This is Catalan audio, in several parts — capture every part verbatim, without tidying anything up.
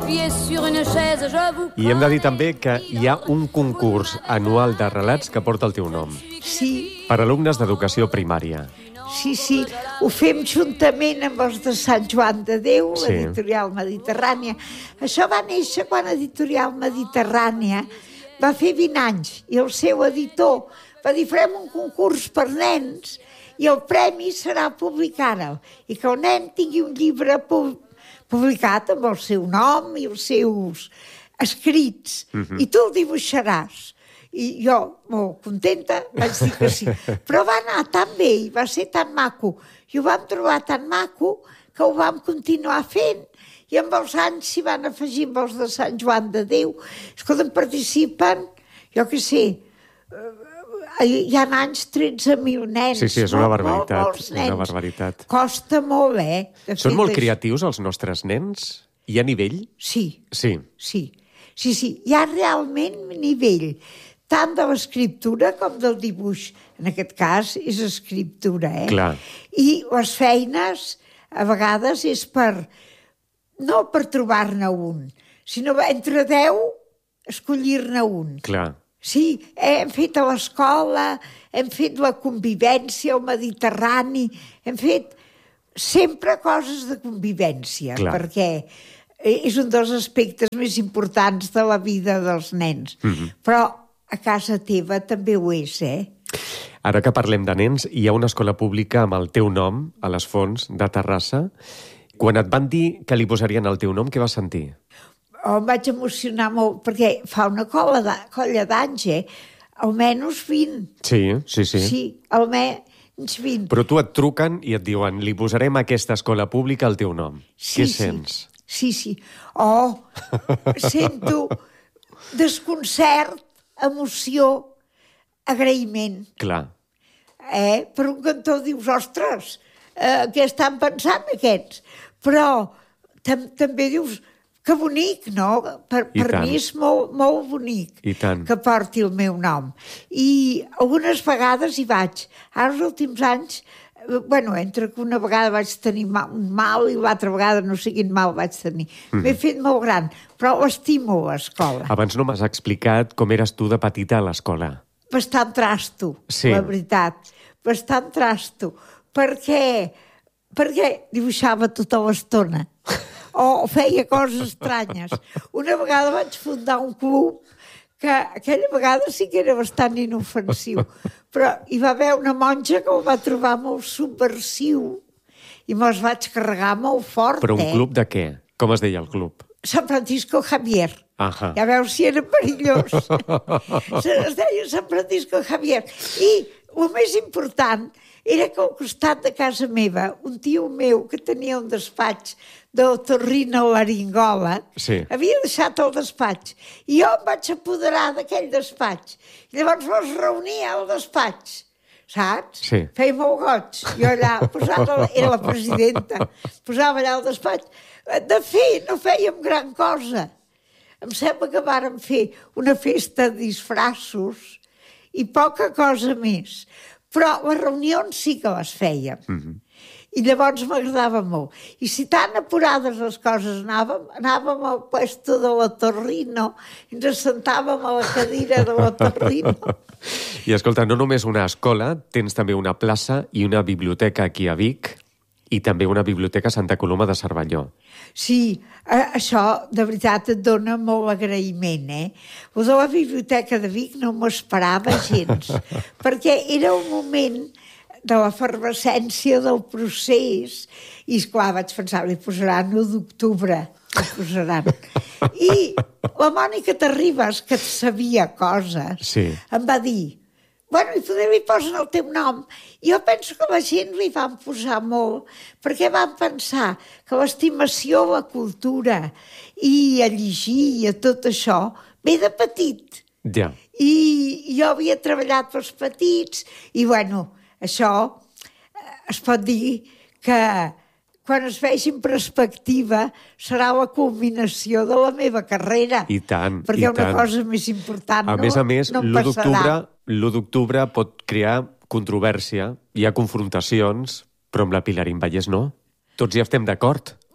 I hem de dir també que hi ha un concurs anual de relats que porta el teu nom. Sí. Per alumnes d'educació primària. Sí, sí, ho fem juntament amb els de Sant Joan de Déu, Sí. l'Editorial Mediterrània. Això va néixer quan l'Editorial Mediterrània va fer vint anys i el seu editor va dir farem un concurs per nens i el premi serà publicar-ho i que el nen tingui un llibre pu- publicat amb el seu nom i els seus escrits Mhm. i tu el dibuixaràs. I jo, molt contenta, vaig dir que sí. Però va anar tan bé i va ser tan maco, i ho vam trobar tan maco, que ho vam continuar fent, i amb els anys s'hi van afegir amb els de Sant Joan de Déu. Escolta, participen, jo què sé, eh, hi ha anys tretze mil nens. Sí, sí, és una molt, barbaritat, molt, molts nens. una barbaritat. Costa molt, eh? de Són fer molt d'això. creatius els nostres nens? Hi ha nivell? Sí. Sí. Sí, sí, sí, hi ha realment nivell, tant de l'escriptura com del dibuix. En aquest cas és escriptura, eh? Clar. I les feines, a vegades, és per... no per trobar-ne un, sinó entre deu escollir-ne un. Clar. Sí, hem fet a l'escola, hem fet la convivència, el Mediterrani, hem fet sempre coses de convivència, Clar. perquè és un dels aspectes més importants de la vida dels nens. Mhm. Però a casa teva també ho és, eh? Ara que parlem de nens, hi ha una escola pública amb el teu nom, a les Fonts de Terrassa. Quan et van dir que li posarien el teu nom, què vas sentir? Oh, em vaig emocionar molt, perquè fa una colla de- colla d'anys, eh? Almenys vint. Sí, sí, sí. Sí, almenys vint. Però tu et truquen i et diuen li posarem a aquesta escola pública el teu nom. Sí, Què sí. sents? Sí, sí. Oh, sento desconcert, emoció, agraïment. Clar. Eh? Per un cantó dius, ostres, eh, què estan pensant aquests? Però tam també dius, que bonic, no? Per, I per tant. mi és molt, molt bonic I tant. que porti el meu nom. I algunes vegades hi vaig. Ara, els últims anys, eh, bueno, entre que una vegada vaig tenir mal, un mal i l'altra vegada no sé quin mal vaig tenir. Mhm. M'he fet molt gran, però l'estimo a l'escola. Abans no m'has explicat com eres tu de petita a l'escola. Bastant trasto, Sí. la veritat. Bastant trasto. Perquè, perquè dibuixava tota l'estona. O feia coses estranyes. Una vegada vaig fundar un club que aquella vegada sí que era bastant inofensiu. Però hi va haver una monja que ho va trobar molt subversiu i me'ls vaig carregar molt fort, Però un eh? club de què? Com es deia el club? San Francisco Javier. Ahà. Ja veus si era perillós. Es deia San Francisco Javier. I el més important era que al costat de casa meva, un tio meu que tenia un despatx d'otorrinolaringola, Sí. havia deixat el despatx. I jo em vaig apoderar d'aquell despatx. I llavors es reunia al despatx. Saps? Sí. Feia molt goig. Jo allà posava, era la presidenta, posava allà al despatx. De fer, no fèiem gran cosa. Em sembla que vàrem fer una festa de disfraços i poca cosa més. Però les reunions sí que les fèiem. Mhm. I llavors m'agradava molt. I si tan apurades les coses anàvem, anàvem al puesto de l'otorrino i ens sentàvem a la cadira de l'otorrino. I escolta, no només una escola, tens també una plaça i una biblioteca aquí a Vic i també una biblioteca a Santa Coloma de Cervelló. Sí, eh, això de veritat et dona molt agraïment, eh? Ho de la Biblioteca de Vic no m'ho esperava gens, perquè era un moment de l'efervescència del procés i, esclar, vaig pensar, li posaran l'u d'octubre, li posaran. I la Mònica Terribas, que sabia coses, Sí. em va dir, bueno, i poder li posen el teu nom. Jo penso que la gent li van posar molt, perquè van pensar que l'estimació a la cultura i a llegir i a tot això ve de petit. Ja. I jo havia treballat pels petits i, bueno, això eh, es pot dir que quan es vegi en perspectiva serà la culminació de la meva carrera. I tant, perquè i una tant. cosa més important A no, més a més, no em l'u d'octubre passarà. l'u d'octubre pot crear controvèrsia, hi ha confrontacions, però amb la Pilarín Vallès no. Tots hi estem d'acord.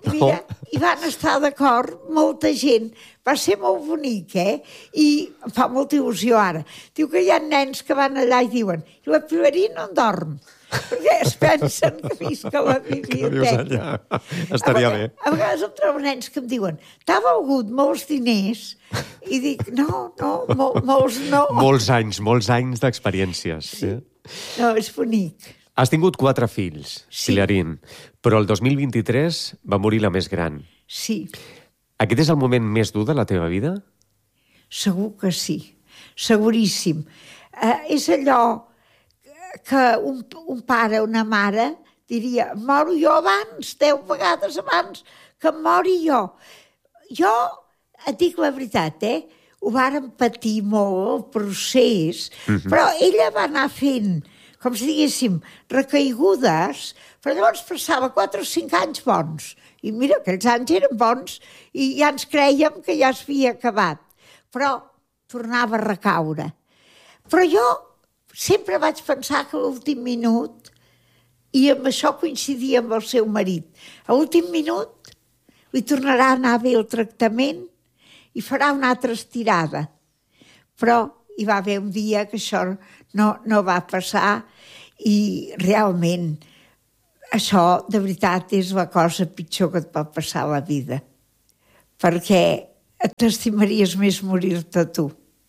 I mira, i van estar d'acord molta gent. Va ser molt bonic, eh? I em fa molta il·lusió ara. Diu que hi ha nens que van allà i diuen i la Pilarina no dorm, perquè es pensen que visc a la biblioteca. Que allà. Estaria a bé. A vegades em trobo nens que em diuen t'ha valgut molts diners? I dic, no, no, mol, molts no. Molts anys, molts anys d'experiències. Sí. Eh? No, és bonic. Has tingut quatre fills, Sí. Pilarín, però el dos mil vint-i-tres va morir la més gran. Sí, Aquest és el moment més dur de la teva vida? segur que sí, seguríssim. Eh, és allò que un, un pare o una mare diria, moro jo abans, deu vegades abans que em mori jo. Jo, et dic la veritat, eh? Ho vàrem patir molt, el procés, uh-huh. però ella va anar fent, com si diguéssim, recaigudes, però llavors passava quatre o cinc anys bons. I mira, aquells anys eren bons i ja ens crèiem que ja s'havia acabat. Però tornava a recaure. Però jo sempre vaig pensar que a l'últim minut, i amb això coincidia amb el seu marit, a l'últim minut li tornarà a anar bé el tractament i farà una altra estirada. Però hi va haver un dia que això no, no va passar i realment això, de veritat, és la cosa pitjor que et pot passar a la vida. Perquè t'estimaries més morir-te tu.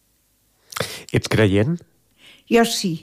Ets creient? Jo sí.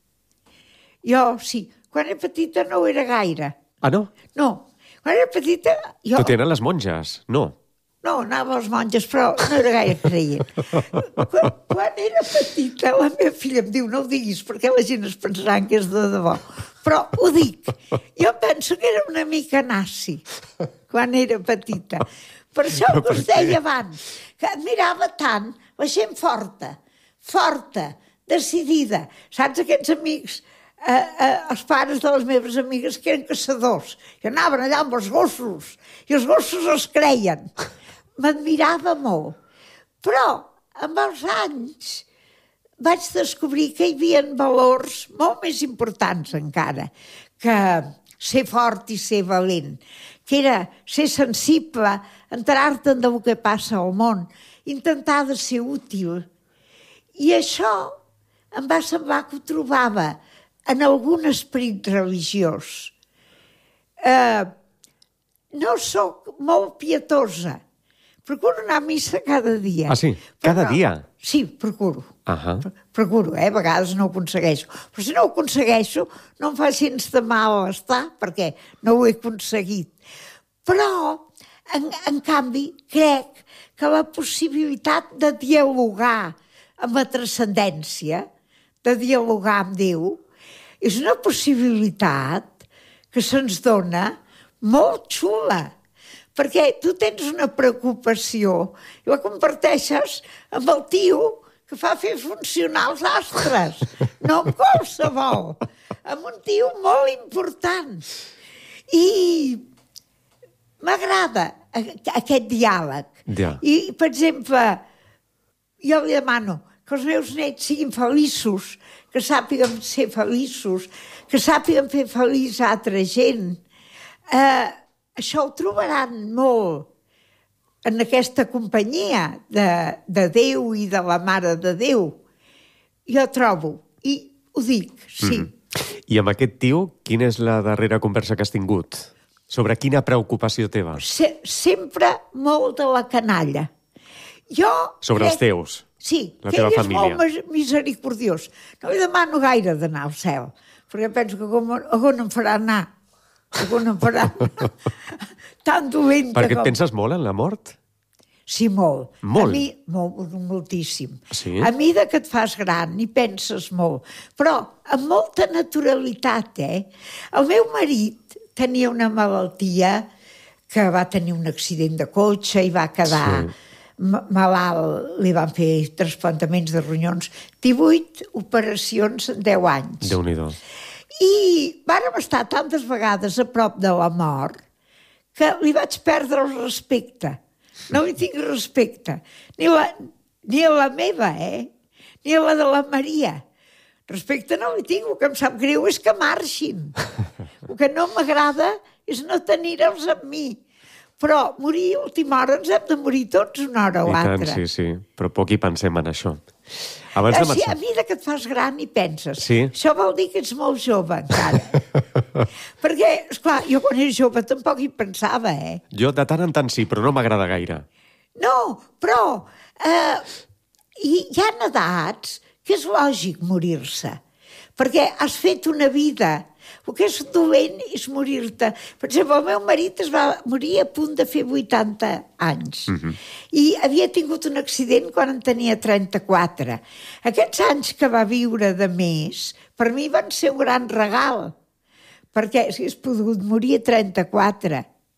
Jo sí. Quan era petita no ho era gaire. Ah, no? No. Quan era petita... Jo... Tu tenen les monges? No. No, anava als monges, però no era gaire creient. Quan, quan era petita, la meva filla em diu, no ho diguis, perquè la gent es pensarà que és de debò. Però ho dic. Jo penso que era una mica nazi, quan era petita. Per això que us deia abans, que admirava tant la gent forta, forta, decidida. Saps, aquests amics, eh, eh, els pares de les meves amigues, que eren caçadors, i anaven allà amb els gossos, i els gossos els creien. M'admirava molt. Però, amb els anys, vaig descobrir que hi havia valors molt més importants encara que ser fort i ser valent, que era ser sensible, enterar-te'n del que passa al món, intentar de ser útil. I això em va semblar que ho trobava en algun esperit religiós. Eh, no sóc molt pietosa, procuro anar a missa cada dia. Ah, sí? Cada no, dia? Sí, procuro. Ahà. Procuro, eh? A vegades no ho aconsegueixo. Però si no ho aconsegueixo, no em fa gens de mal estar, perquè no ho he aconseguit. Però, en, en canvi, crec que la possibilitat de dialogar amb la transcendència, de dialogar amb Déu, és una possibilitat que se'ns dona molt xula. Perquè tu tens una preocupació i la comparteixes amb el tio que fa fer funcionar els astres, no amb qualsevol, amb un tio molt important. I m'agrada aquest diàleg. Ja. I, per exemple, jo li demano que els meus nets siguin feliços, que sàpiguen ser feliços, que sàpiguen fer feliç a altra gent. Eh, Això ho trobaran molt en aquesta companyia de, de Déu i de la Mare de Déu. Jo trobo, i ho dic, sí. Mm. I amb aquest tio, quina és la darrera conversa que has tingut? Sobre quina preocupació teva? Se, sempre molt de la canalla. Jo Sobre crec, els teus? Sí, la que teva ell és família. molt misericordiós. No li demano gaire d'anar al cel, perquè penso que com, on em farà anar? On em farà anar? Tan dolenta Perquè et com... penses molt en la mort? Sí, molt. Molt? A mi, molt, moltíssim. Sí? A mesura que et fas gran i penses molt, però amb molta naturalitat, eh? El meu marit tenia una malaltia que va tenir un accident de cotxe i va quedar sí. malalt, li van fer trasplantaments de ronyons, divuit operacions en deu anys. Déu-n'hi-do. I vàrem estar tantes vegades a prop de la mort que li vaig perdre el respecte. No li tinc respecte. Ni, la, ni a la meva, eh? Ni a la de la Maria. Respecte no li tinc. El que em sap greu és que marxin. El que no m'agrada és no tenir-los amb mi. Però morir a última hora ens hem de morir tots una hora o I altra. tant, sí, sí. Però poc hi pensem en això. Abans de Així, marxar... a mesura que et fas gran i penses, Sí. això vol dir que ets molt jove encara. Perquè, esclar, jo quan era jove tampoc hi pensava, eh? Jo de tant en tant sí, però no m'agrada gaire. No, però eh, hi, hi ha edats que és lògic morir-se, perquè has fet una vida. El que és dolent és morir-te. Per exemple, el meu marit es va morir a punt de fer vuitanta anys. Uh-huh. I havia tingut un accident quan en tenia trenta-quatre. Aquests anys que va viure de més, per mi van ser un gran regal, perquè si hagués pogut morir a trenta-quatre.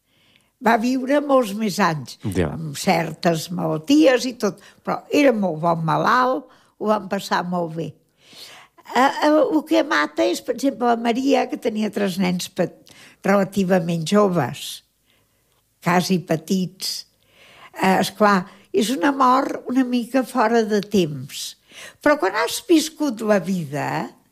Va viure molts més anys, ja. amb certes malalties i tot, però era molt bon malalt, ho vam passar molt bé. Uh, uh, el que mata és, per exemple, la Maria, que tenia tres nens pet relativament joves, quasi petits. Uh, esclar, és una mort una mica fora de temps. Però quan has viscut la vida,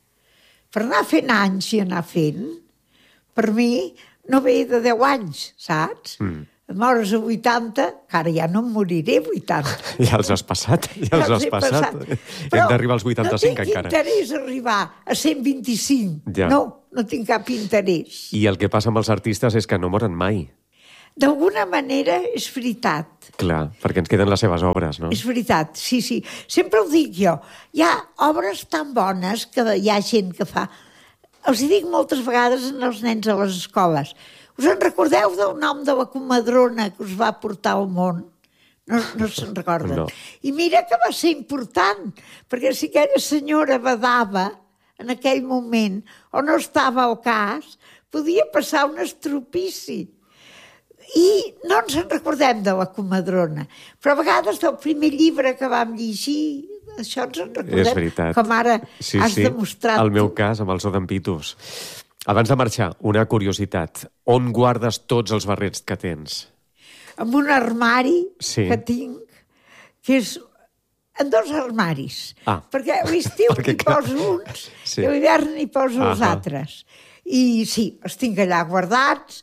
per anar fent anys i anar fent, per mi no ve de deu anys, saps? Mm. Mores a vuitanta, que ara ja no em moriré vuitanta. Ja els has passat, ja els has passat. Però hem d'arribar als vuitanta-cinc no encara. tinc interès arribar a cent vint-i-cinc. Ja. No, no tinc cap interès. I el que passa amb els artistes és que no moren mai. D'alguna manera és veritat. Clar, perquè ens queden les seves obres, no? És veritat, sí, sí. Sempre ho dic jo. Hi ha obres tan bones que hi ha gent que fa... Els hi dic moltes vegades als nens a les escoles. Us en recordeu del nom de la comadrona que us va portar al món? No, no se'n recorden. No. I mira que va ser important, perquè si aquella senyora badava en aquell moment, o no estava al cas, podia passar un estropici. I no ens en recordem de la comadrona, però a vegades del primer llibre que vam llegir, això ens en recordem. És veritat. Com ara sí, has sí. demostrat. El meu tu. cas, amb el so d'en Pitus. Abans de marxar, una curiositat. On guardes tots els barrets que tens? En un armari sí. que tinc, que és en dos armaris. Ah. Perquè a l'estiu Perquè, n'hi clar. poso uns Sí. i a l'hivern n'hi poso els Ahà. altres. I sí, els tinc allà guardats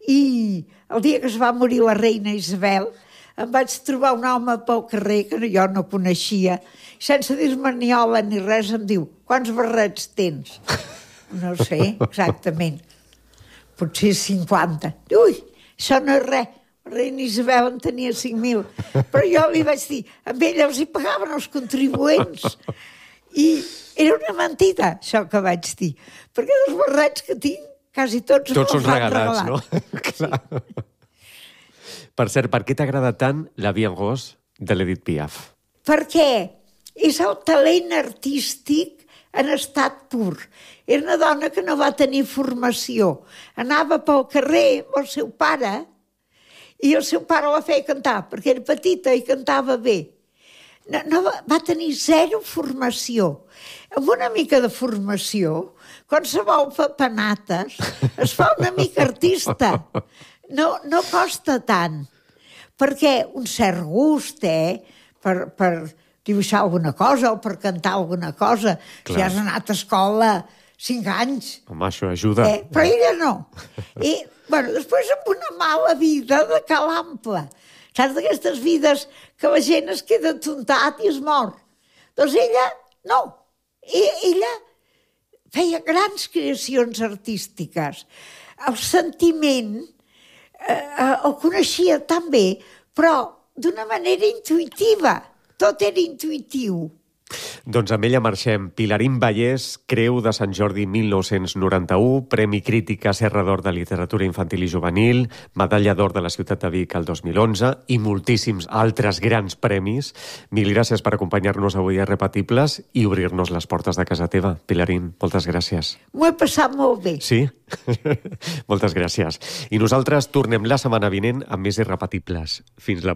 i el dia que es va morir la reina Isabel em vaig trobar un home pel carrer que jo no coneixia, sense dir-me ni hola ni res, em diu, quants barrets tens? No sé, exactament. Potser cinquanta. Ui, això no és res. La reina Isabel en tenia cinc mil. Però jo li vaig dir, amb ella els hi pagaven els contribuents. I era una mentida, això que vaig dir. Perquè dels barrets que tinc, quasi tots Tots són me'ls han regalats, regalat. no? Clar. Per cert, per què t'agrada tant La Vie en Rose de l'Edith Piaf? Perquè és el talent artístic en estat pur. Era una dona que no va tenir formació. Anava pel carrer amb el seu pare i el seu pare la feia cantar, perquè era petita i cantava bé. No, no va, va tenir zero formació. Amb una mica de formació, qualsevol papanates es fa una mica artista. No, no costa tant. Perquè un cert gust, eh? Per, per dibuixar alguna cosa o per cantar alguna cosa. Clar. Si has anat a escola cinc anys. Home, això ajuda. Eh? Però ella no. I, bueno, després amb una mala vida de cal ample. Saps d'aquestes vides que la gent es queda tontat i es mor? Doncs ella, no. I, ella feia grans creacions artístiques. El sentiment eh, el coneixia tan bé, però d'una manera intuïtiva. Tot era intuïtiu. Doncs amb ella marxem. Pilarín Vallès, Creu de Sant Jordi mil nou-cents noranta-u, Premi Crítica Serra d'Or de Literatura Infantil i Juvenil, Medalla d'Or de la Ciutat de Vic el dos mil onze i moltíssims altres grans premis. Mil gràcies per acompanyar-nos avui a Repetibles i obrir-nos les portes de casa teva. Pilarín, moltes gràcies. M'ho he passat molt bé. Sí? Moltes gràcies. I nosaltres tornem la setmana vinent amb més Irrepetibles. Fins la